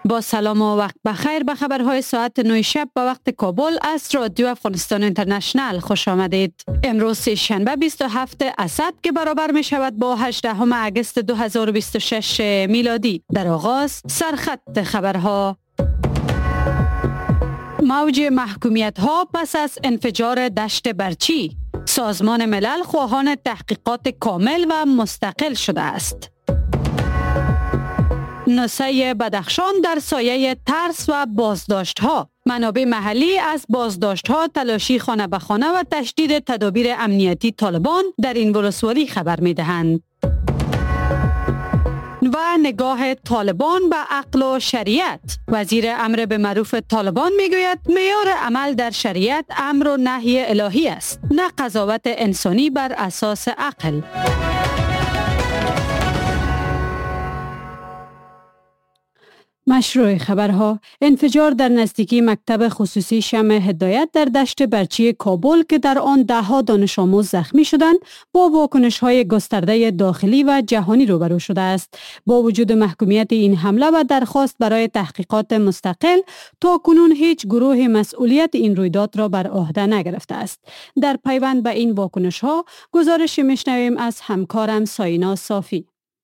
با سلام و وقت بخیر به خبرهای ساعت 9 شب به وقت کابل از رادیو افغانستان اینترنشنل خوش آمدید. امروز شنبه 27 اسد که برابر می شود با 18 اگست 2026 میلادی. در آغاز سرخط خبرها. موج محکومیت ها پس از انفجار دشت برچی. سازمان ملل خواهان تحقیقات کامل و مستقل شده است. نسای بدخشان در سایه ترس و بازداشت ها. منابع محلی از بازداشت ها، تلاشی خانه به خانه و تشدید تدابیر امنیتی طالبان در این ولسوالی خبر می دهند. و نگاه طالبان به عقل و شریعت. وزیر امر به معروف طالبان می گوید معیار عمل در شریعت امر و نهی الهی است، نه قضاوت انسانی بر اساس عقل. مشروع خبرها. انفجار در نزدیکی مکتب خصوصی شمع هدایت در دشت برچی کابل که در آن دهها دانش آموز زخمی شدند با واکنش‌های گسترده داخلی و جهانی روبرو شده است. با وجود محکومیت این حمله و درخواست برای تحقیقات مستقل، تا کنون هیچ گروه مسئولیت این رویداد را بر عهده نگرفته است. در پیوند به این واکنش‌ها گزارش میشنویم از همکارم ساینا صافی.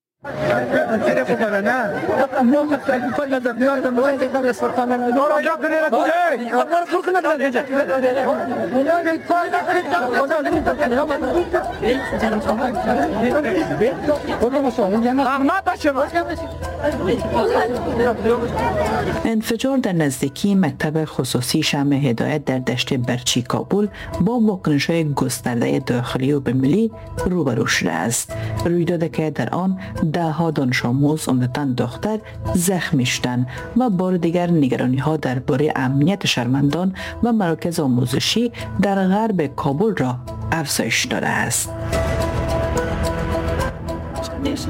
انفجار در نزدیکی مکتب خصوصی شمع هدایت در دشت برچی کابل با واکنش‌های گسترده داخلی و بین‌المللی روبرو شده است. رویدادی که در آن دهها دانش آموز عمدتاً دختر زخمی شدند و بار دیگر نگرانی‌ها درباره امنیت شهروندان و مراکز آموزشی در غرب کابل را افزایش داده است.